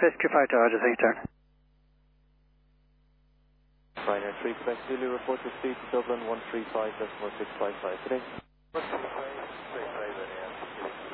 SQ5 Tower, just return. Ryanair 3 Quebec Zulu, report to speed to Dublin 135.655 today.